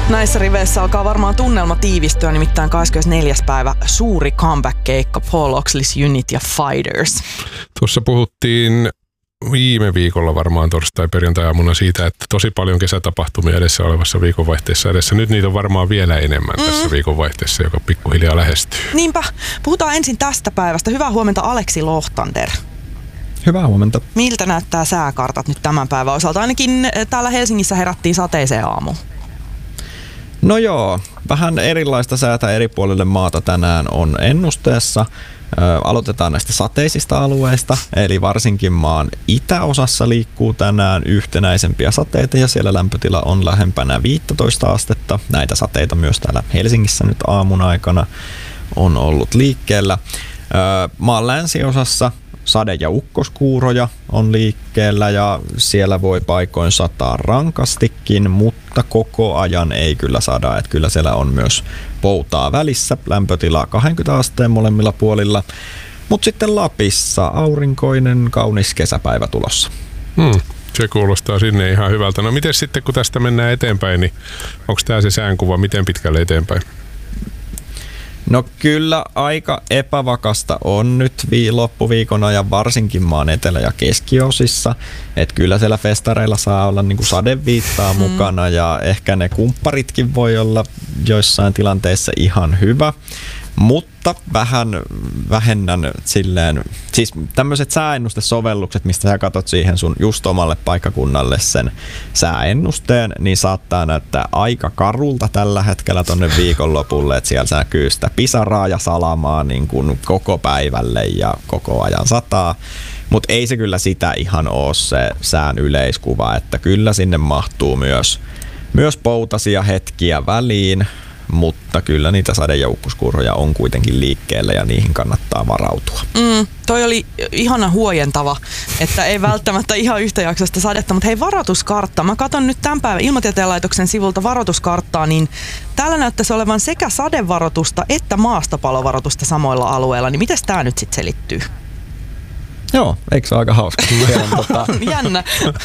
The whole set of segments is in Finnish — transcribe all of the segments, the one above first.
Näissä riveissä alkaa varmaan tunnelma tiivistyä, nimittäin 24. päivä suuri comeback-keikka Paul Oakley's Unit ja Fighters. Tuossa puhuttiin viime viikolla varmaan torstai-perjantai-aamuna siitä, että tosi paljon kesätapahtumia edessä olevassa viikonvaihteessa edessä. Nyt niitä on varmaan vielä enemmän tässä viikonvaihteessa, joka pikkuhiljaa lähestyy. Niinpä. Puhutaan ensin tästä päivästä. Hyvää huomenta Aleksi Lohtander. Hyvää huomenta. Miltä näyttää sääkartat nyt tämän päivän osalta? Ainakin täällä Helsingissä herättiin sateiseen aamuun. No joo, vähän erilaista säätä eri puolille maata tänään on ennusteessa. Aloitetaan näistä sateisista alueista, eli varsinkin maan itäosassa liikkuu tänään yhtenäisempiä sateita ja siellä lämpötila on lähempänä 15 astetta. Näitä sateita myös täällä Helsingissä nyt aamun aikana on ollut liikkeellä. Maan länsiosassa sade- ja ukkoskuuroja on liikkeellä ja siellä voi paikoin sataa rankastikin, mutta koko ajan ei kyllä sada. Että kyllä siellä on myös poutaa välissä, lämpötilaa 20 asteen molemmilla puolilla. Mutta sitten Lapissa aurinkoinen, kaunis kesäpäivä tulossa. Se kuulostaa sinne ihan hyvältä. No miten sitten kun tästä mennään eteenpäin, niin onko tämä se säänkuva, miten pitkälle eteenpäin? No kyllä aika epävakasta on nyt loppuviikon ajan varsinkin maan etelä- ja keskiosissa. Että kyllä siellä festareilla saa olla niinku sadeviittaa mukana ja ehkä ne kumpparitkin voi olla joissain tilanteissa ihan hyvä. Mutta vähän vähennän silleen, siis tämmöiset sääennustesovellukset, mistä sä katot siihen sun just omalle paikkakunnalle sen sääennusteen, niin saattaa näyttää aika karulta tällä hetkellä tonne viikonlopulle, että siellä näkyy sitä pisaraa ja salamaa niin kuin koko päivälle ja koko ajan sataa. Mutta ei se kyllä sitä ihan ole se sään yleiskuva, että kyllä sinne mahtuu myös poutasia hetkiä väliin. Mutta kyllä niitä sade- ja ukkoskuuroja on kuitenkin liikkeellä ja niihin kannattaa varautua. Toi oli ihana huojentava, että ei välttämättä ihan yhtäjaksoista sadetta, mutta hei, varoituskartta. Mä katson nyt tämän päivän Ilmatieteen laitoksen sivulta varoituskarttaa, niin täällä näyttäisi olevan sekä sadevaroitusta että maastopalovaroitusta samoilla alueilla. Niin miten tää nyt sitten selittyy? Joo, eikö se ole aika hauska? Jännä.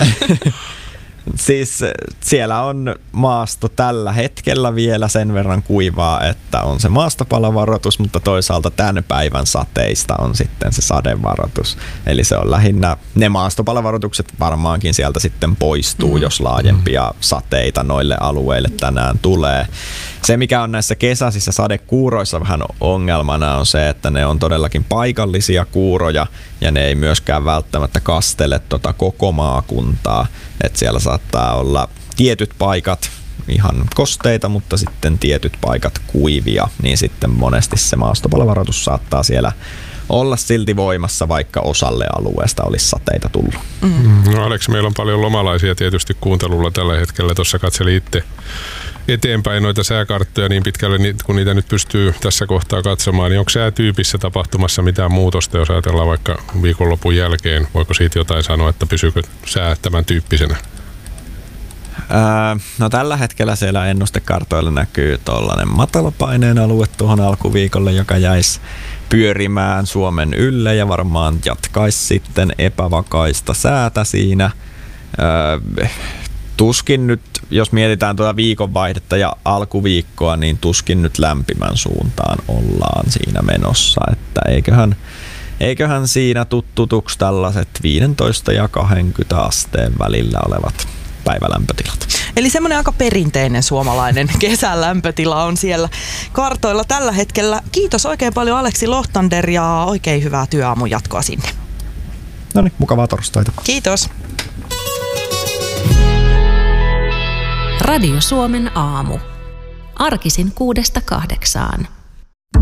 Siis siellä on maasto tällä hetkellä vielä sen verran kuivaa, että on se maastopalovaroitus, mutta toisaalta tämän päivän sateista on sitten se sadevaroitus. Eli se on lähinnä, ne maastopalovaroitukset varmaankin sieltä sitten poistuu, jos laajempia sateita noille alueille tänään tulee. Se, mikä on näissä kesäisissä sadekuuroissa vähän ongelmana, on se, että ne on todellakin paikallisia kuuroja ja ne ei myöskään välttämättä kastele koko maakuntaa. Et siellä saattaa olla tietyt paikat ihan kosteita, mutta sitten tietyt paikat kuivia, niin sitten monesti se maastopalovaroitus saattaa siellä olla silti voimassa, vaikka osalle alueesta olisi sateita tullut. No Aleksi, meillä on paljon lomalaisia tietysti kuuntelulla tällä hetkellä. Tuossa katseli itse eteenpäin noita sääkarttoja niin pitkälle, kun niitä nyt pystyy tässä kohtaa katsomaan, niin onko säätyypissä tapahtumassa mitään muutosta, jos ajatellaan vaikka viikonlopun jälkeen? Voiko siitä jotain sanoa, että pysyykö sää tämän tyyppisenä? No tällä hetkellä siellä ennustekartoilla näkyy tuollainen matalapaineen alue tuohon alkuviikolle, joka jäisi pyörimään Suomen ylle ja varmaan jatkaisi sitten epävakaista säätä siinä. Tuskin nyt, jos mietitään tuota viikonvaihdetta ja alkuviikkoa, niin tuskin nyt lämpimän suuntaan ollaan siinä menossa, että eiköhän siinä tuttutuksi tällaiset 15 ja 20 asteen välillä olevat päivälämpötilat. Eli semmoinen aika perinteinen suomalainen kesän lämpötila on siellä kartoilla tällä hetkellä. Kiitos oikein paljon Aleksi Lohtander ja oikein hyvää työaamun jatkoa sinne. No niin, mukavaa torstaita. Kiitos. Radio Suomen aamu. Arkisin 6–8.